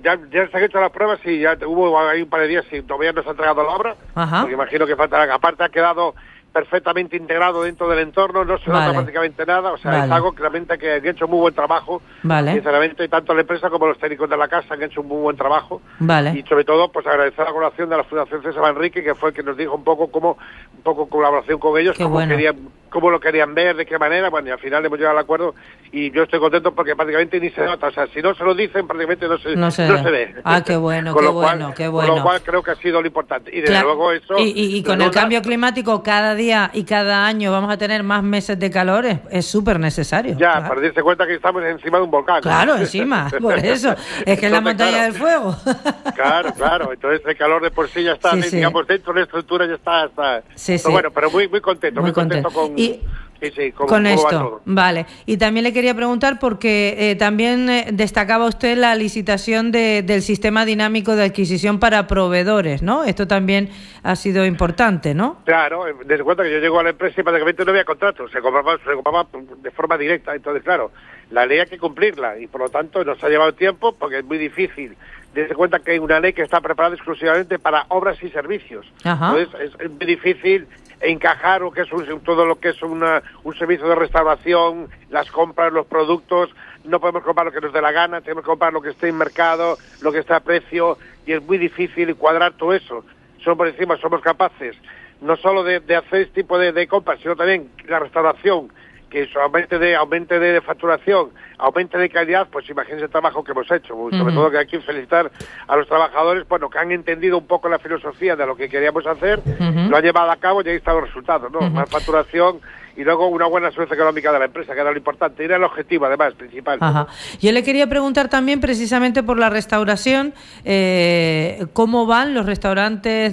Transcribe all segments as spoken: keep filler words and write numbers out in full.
ya, ya se han hecho las pruebas y ya hubo ahí un par de días y todavía no se ha entregado la obra, Ajá. porque imagino que faltará. Aparte ha quedado perfectamente integrado dentro del entorno, no se nota vale. prácticamente nada, o sea, vale. es algo claramente que han hecho muy buen trabajo, vale. sinceramente, tanto la empresa como los técnicos de la casa han hecho un muy buen trabajo, vale. y sobre todo, pues agradecer la colaboración de la Fundación César Manrique, que fue el que nos dijo un poco cómo, un poco colaboración con ellos, Qué cómo bueno. querían, cómo lo querían ver, de qué manera, bueno, y al final hemos llegado al acuerdo, y yo estoy contento porque prácticamente ni se nota, o sea, si no se lo dicen, prácticamente no se, no se, no se ve. Ah, qué bueno, qué bueno, cual, qué bueno. Con lo cual creo que ha sido lo importante, y desde claro. luego eso... Y, y, y con el cambio climático, cada día y cada año vamos a tener más meses de calor, es súper necesario. Ya, claro. para darse cuenta que estamos encima de un volcán. Claro, encima, por eso. Es que es la montaña claro, del fuego. Claro, claro. Entonces el calor de por sí ya está, sí, sí. digamos, dentro de la estructura ya está. está. Sí, pero sí. bueno, pero muy muy contento, muy, muy contento, contento con... Y... Sí, sí, con, con esto, vale. Y también le quería preguntar porque eh, también eh, destacaba usted la licitación de, del sistema dinámico de adquisición para proveedores, ¿no? Esto también ha sido importante, ¿no? Claro, desde cuenta que yo llego a la empresa y prácticamente no había contrato, se compraba, se compraba de forma directa, entonces claro, la ley hay que cumplirla y por lo tanto nos ha llevado tiempo porque es muy difícil. Desde cuenta que hay una ley que está preparada exclusivamente para obras y servicios. Ajá. Entonces es, es muy difícil encajar lo que es un, todo lo que es una, un servicio de restauración, las compras, los productos. No podemos comprar lo que nos dé la gana, tenemos que comprar lo que esté en mercado, lo que esté a precio, y es muy difícil cuadrar todo eso. Solo por encima somos capaces no solo de, de hacer este tipo de, de compras, sino también la restauración, que eso aumente de aumente de facturación, aumente de calidad, pues imagínense el trabajo que hemos hecho. Uh-huh. Sobre todo que hay que felicitar a los trabajadores, bueno, que han entendido un poco la filosofía de lo que queríamos hacer, uh-huh. lo han llevado a cabo y ahí están los resultados, ¿no? Uh-huh. Más facturación y luego una buena solvencia económica de la empresa, que era lo importante, era el objetivo además principal. Ajá. Yo le quería preguntar también precisamente por la restauración, eh, ¿cómo van los restaurantes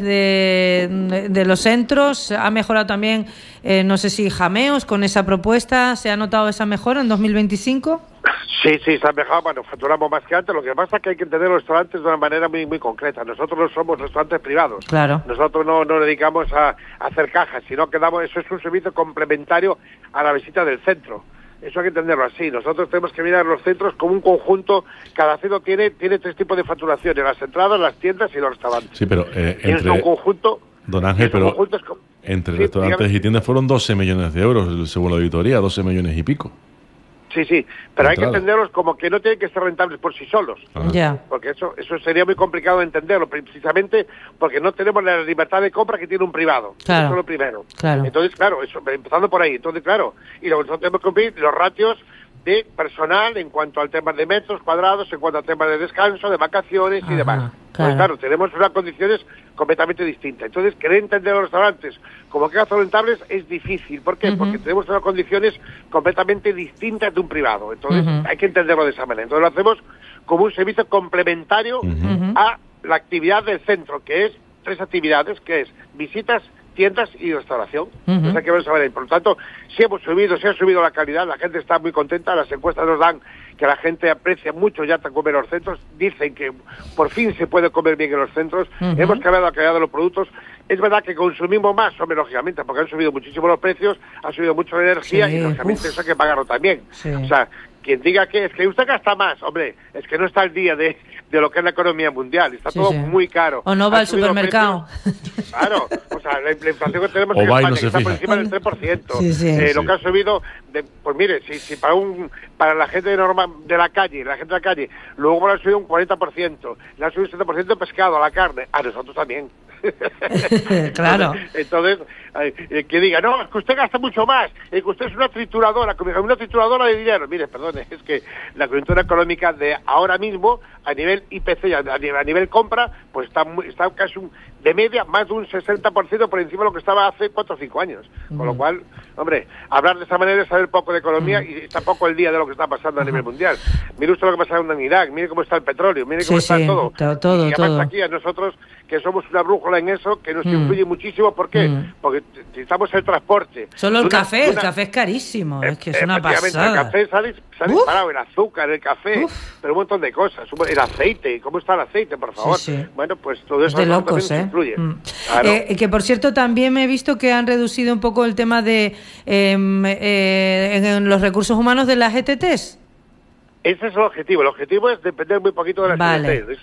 de, de los centros? ¿Ha mejorado también, eh, no sé si Jameos con esa propuesta? ¿Se ha notado esa mejora en dos mil veinticinco? Sí, sí, se ha mejorado, bueno, facturamos más que antes. Lo que pasa es que hay que entender los restaurantes de una manera muy muy concreta. Nosotros no somos restaurantes privados. Claro. Nosotros no nos dedicamos a, a hacer cajas, sino que damos, eso es un servicio complementario a la visita del centro. Eso hay que entenderlo así. Nosotros tenemos que mirar los centros como un conjunto. Cada centro tiene tiene tres tipos de facturaciones: las entradas, las tiendas y los restaurantes. Sí, pero eh, entre... un conjunto... Don Ángel, pero es como... entre sí, restaurantes dígame. y tiendas fueron doce millones de euros, según la auditoría, doce millones y pico. Sí, sí, pero hay que entenderlos como que no tienen que ser rentables por sí solos. Ya. Yeah. Porque eso eso sería muy complicado de entenderlo, precisamente porque no tenemos la libertad de compra que tiene un privado. Claro. Eso es lo primero. Claro. Entonces, claro, eso, empezando por ahí. Entonces, claro, y luego nosotros tenemos que cumplir los ratios de personal en cuanto al tema de metros cuadrados, en cuanto al tema de descanso, de vacaciones y Ajá, demás. claro. Pues claro, tenemos unas condiciones completamente distintas. Entonces, querer entender a los restaurantes como que hacer rentables es difícil. ¿Por qué? Uh-huh. Porque tenemos unas condiciones completamente distintas de un privado. Entonces, uh-huh. hay que entenderlo de esa manera. Entonces, lo hacemos como un servicio complementario uh-huh. a la actividad del centro, que es tres actividades, que es visitas, tiendas y restauración. Uh-huh. Entonces hay que ver esa manera. Por lo tanto, si hemos subido, si ha subido la calidad, la gente está muy contenta, las encuestas nos dan que la gente aprecia mucho ya comer en los centros, dicen que por fin se puede comer bien en los centros, uh-huh. hemos cambiado la calidad de los productos. Es verdad que consumimos más, hombre, lógicamente, porque han subido muchísimo los precios, ha subido mucho la energía sí, y lógicamente uf. eso hay que pagarlo también. Sí. O sea, quien diga que es que usted gasta más, hombre, es que no está al día de, de lo que es la economía mundial, está sí, todo sí. muy caro. O no va al supermercado. Claro, o sea, la, la inflación que tenemos o en España, no que está fija. por encima del tres por ciento, sí, sí. Eh, sí. lo que ha subido, de, pues mire, si, si para un para la gente de, norma, de la calle, la gente de la calle, luego le ha subido un cuarenta por ciento, le ha subido un setenta por ciento de pescado, a la carne, a nosotros también. Claro. Entonces, eh, que diga, no, es que usted gasta mucho más, es que usted es una trituradora, una trituradora de dinero. Mire, perdone, es que la coyuntura económica de ahora mismo, a nivel I P C, a nivel, a nivel compra, pues está, muy, está casi un, de media más de un sesenta por ciento por encima de lo que estaba hace cuatro o cinco años. Mm. Con lo cual, hombre, hablar de esa manera es saber poco de economía mm. y tampoco el día de lo que está pasando a nivel mundial. Mire usted lo que pasa en Irak, mire cómo está el petróleo, mire cómo sí, está sí, todo. todo, todo. Y además todo. aquí a nosotros, que somos una brújula en eso, que nos mm. influye muchísimo. ¿Por qué? Mm. Porque necesitamos el transporte. Solo el una, café, una, el café es carísimo, es que es una el pasada. café se ha, se ha disparado, el azúcar, el café, Uf. pero un montón de cosas. El aceite, ¿cómo está el aceite, por favor? Sí, sí. Bueno, pues todo eso es de locos, también ¿eh? nos influye. Mm. Claro. Eh, que por cierto también me he visto que han reducido un poco el tema de eh, eh, en los recursos humanos de las E T Tes. Ese es el objetivo. El objetivo es depender muy poquito de las vale. E T Tes.